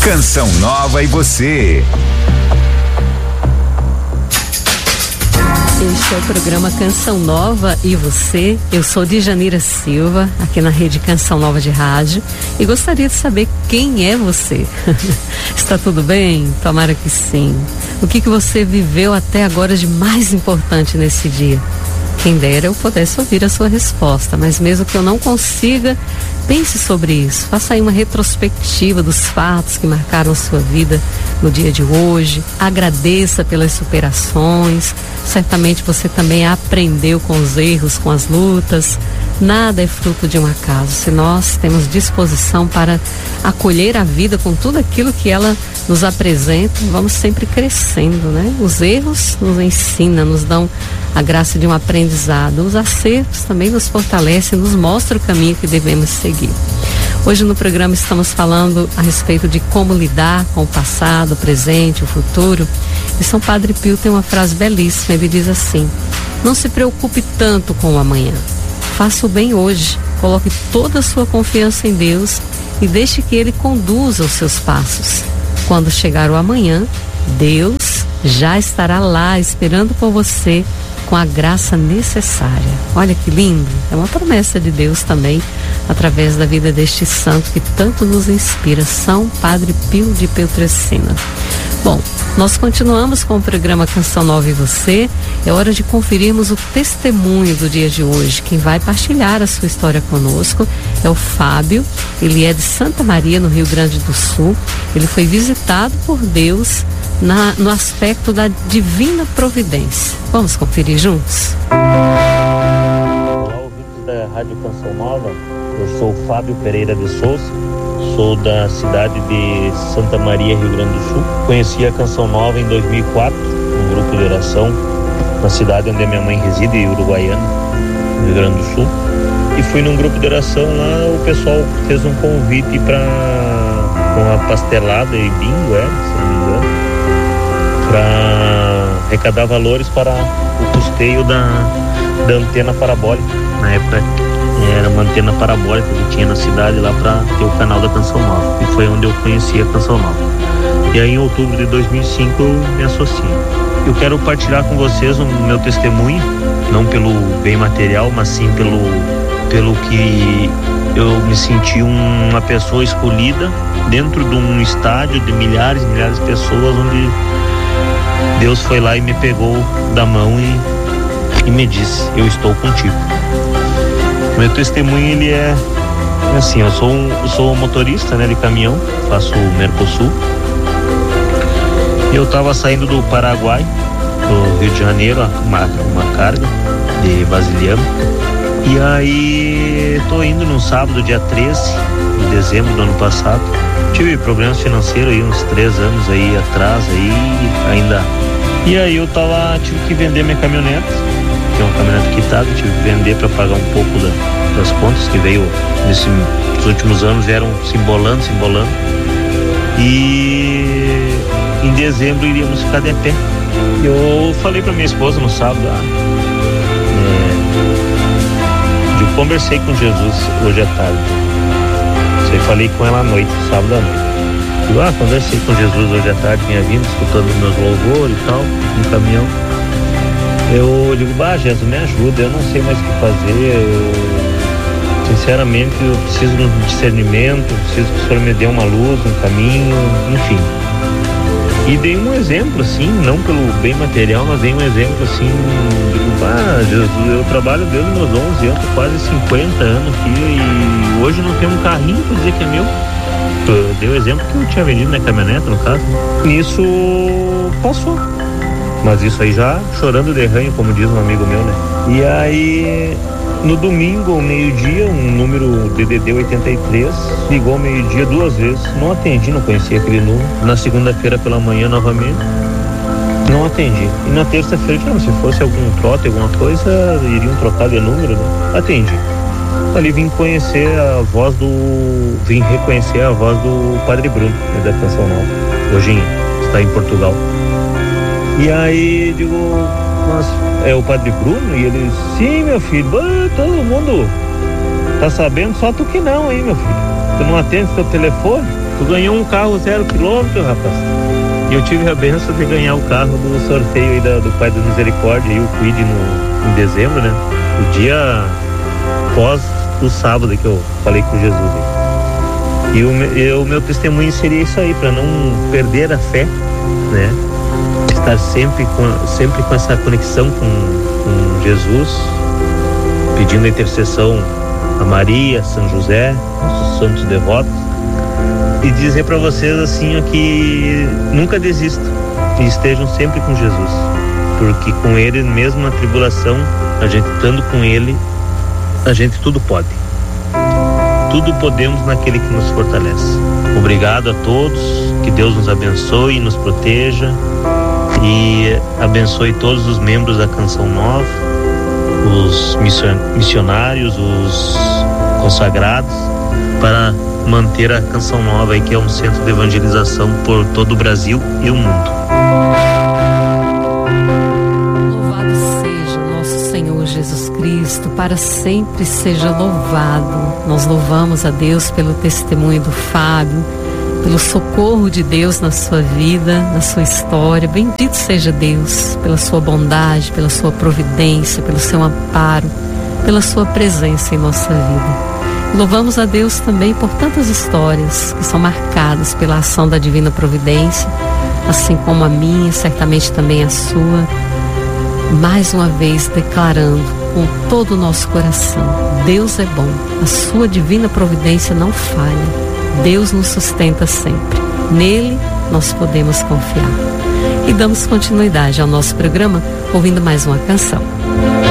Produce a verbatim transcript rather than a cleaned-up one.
Canção Nova e você. Este é o programa Canção Nova e você. Eu sou Djanira Silva, aqui na rede Canção Nova de Rádio, e gostaria de saber quem é você. Está tudo bem? Tomara que sim. O que que você viveu até agora de mais importante nesse dia? Quem dera eu pudesse ouvir a sua resposta, mas mesmo que eu não consiga, pense sobre isso. Faça aí uma retrospectiva dos fatos que marcaram sua vida no dia de hoje. Agradeça pelas superações. Certamente você também aprendeu com os erros, com as lutas. Nada é fruto de um acaso. Se nós temos disposição para acolher a vida com tudo aquilo que ela nos apresenta, vamos sempre crescendo, né? Os erros nos ensinam, nos dão a graça de um aprendizado. Os acertos também nos fortalecem, nos mostram o caminho que devemos seguir. Hoje no programa estamos falando a respeito de como lidar com o passado, o presente, o futuro. E São Padre Pio tem uma frase belíssima, ele diz assim: não se preocupe tanto com o amanhã. Faça o bem hoje, coloque toda a sua confiança em Deus e deixe que Ele conduza os seus passos. Quando chegar o amanhã, Deus já estará lá esperando por você com a graça necessária. Olha que lindo, é uma promessa de Deus também, através da vida deste santo que tanto nos inspira, São Padre Pio de Pietrelcina. Bom, nós continuamos com o programa Canção Nova e Você. É hora de conferirmos o testemunho do dia de hoje. Quem vai partilhar a sua história conosco é o Fábio. Ele é de Santa Maria, no Rio Grande do Sul. Ele foi visitado por Deus na, no aspecto da divina providência. Vamos conferir juntos? Olá, ouvintes da Rádio Canção Nova. Eu sou o Fábio Pereira de Souza. Sou da cidade de Santa Maria, Rio Grande do Sul. Conheci a Canção Nova em dois mil e quatro, um grupo de oração na cidade onde a minha mãe reside, em Uruguaiana, no Rio Grande do Sul. E fui num grupo de oração lá, o pessoal fez um convite para uma pastelada e bingo, é, se não me engano, para arrecadar valores para o custeio da, da antena parabólica. Na época era uma antena parabólica que tinha na cidade lá para ter o canal da Canção Nova, e foi onde eu conheci a Canção Nova. E aí em outubro de dois mil e cinco eu me associei. Eu quero partilhar com vocês o meu testemunho, não pelo bem material, mas sim pelo, pelo que eu me senti uma pessoa escolhida dentro de um estádio de milhares e milhares de pessoas, onde Deus foi lá e me pegou da mão e, e me disse: eu estou contigo. Meu testemunho, ele é assim, eu sou um, eu sou um motorista, né, de caminhão, faço o Mercosul. Eu estava saindo do Paraguai, do Rio de Janeiro, uma, uma carga de vasilhame. E aí tô indo num sábado, dia treze de dezembro do ano passado. Tive problemas financeiros aí uns três anos aí atrás, aí ainda. E aí eu tava, tive que vender minha caminhonete, que é uma caminhonete quitada, tive que vender para pagar um pouco da, das contas que veio nesses últimos anos, vieram se embolando, se embolando. E em dezembro iríamos ficar de pé. Eu falei para minha esposa no sábado, ah, é, eu conversei com Jesus hoje à tarde. Eu falei com ela à noite, sábado à noite. Eu ah, conversei com Jesus hoje à tarde, vinha vindo, escutando meus louvores e tal, no caminhão. Eu digo, bah, Jesus, me ajuda, eu não sei mais o que fazer, eu, sinceramente, eu preciso de um discernimento, preciso que o Senhor me dê uma luz, um caminho, enfim. E dei um exemplo, assim, não pelo bem material, mas dei um exemplo, assim, digo, ah, Jesus, eu trabalho desde meus onze anos, quase cinquenta anos aqui, e hoje não tenho um carrinho pra dizer que é meu. Eu dei o exemplo que eu tinha vendido minha caminhonete, no caso. Isso passou. Mas isso aí já chorando de ranho, como diz um amigo meu, né? E aí, no domingo, ao meio-dia, um número D D D oitenta e três ligou ao meio-dia duas vezes. Não atendi, não conhecia aquele número. Na segunda-feira pela manhã, novamente, não atendi. E na terça-feira, não, se fosse algum trote, alguma coisa, iriam trocar de número, né? Atendi. Ali vim conhecer a voz do... Vim reconhecer a voz do Padre Bruno, né, da Canção Nova. Hoje está em Portugal. E aí, digo, mas é o Padre Bruno? E ele, sim, meu filho, bah, todo mundo tá sabendo, só tu que não, hein, meu filho. Tu não atende teu telefone? tu ganhou um carro zero quilômetro, rapaz. E eu tive a benção de ganhar o carro do sorteio aí da, do Pai da Misericórdia e o Quid no, em dezembro, né? O dia pós o sábado que eu falei com Jesus. Aí. E o meu, meu testemunho seria isso aí, para não perder a fé, né? Estar sempre com, sempre com essa conexão com, com Jesus, pedindo a intercessão a Maria, São José, nossos santos devotos, e dizer para vocês assim que nunca desistam e estejam sempre com Jesus, porque com Ele, mesmo na tribulação, a gente estando com Ele, a gente tudo pode. Tudo podemos naquele que nos fortalece. Obrigado a todos, que Deus nos abençoe e nos proteja e abençoe todos os membros da Canção Nova, os missionários, os consagrados, para manter a Canção Nova aí, que é um centro de evangelização por todo o Brasil e o mundo. Louvado seja nosso Senhor Jesus Cristo, para sempre seja louvado. Nós louvamos a Deus pelo testemunho do Fábio, pelo socorro de Deus na sua vida, na sua história. Bendito seja Deus pela sua bondade, pela sua providência, pelo seu amparo, pela sua presença em nossa vida. Louvamos a Deus também por tantas histórias que são marcadas pela ação da divina providência, assim como a minha, certamente também a sua. Mais uma vez declarando com todo o nosso coração: Deus é bom, a sua divina providência não falha. Deus nos sustenta sempre. Nele nós podemos confiar. E damos continuidade ao nosso programa ouvindo mais uma canção.